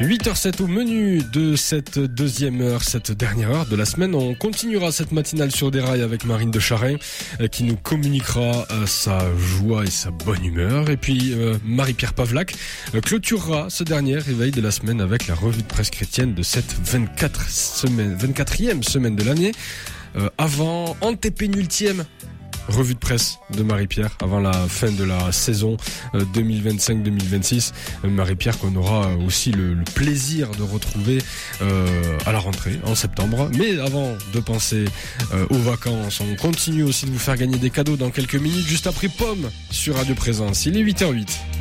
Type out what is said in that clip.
8h07 au menu de cette deuxième heure, cette dernière heure de la semaine. On continuera cette matinale sur des rails avec Marine de Charrin qui nous communiquera sa joie et sa bonne humeur. Et puis Marie-Pierre Pavlac clôturera ce dernier réveil de la semaine avec la revue de presse chrétienne de cette 24e semaine de l'année. Avant antépénultième revue de presse de Marie-Pierre avant la fin de la saison 2025-2026. Marie-Pierre qu'on aura aussi le plaisir de retrouver à la rentrée en septembre. Mais avant de penser aux vacances, on continue aussi de vous faire gagner des cadeaux dans quelques minutes, juste après Pomme sur Radio Présence. Il est 8h08.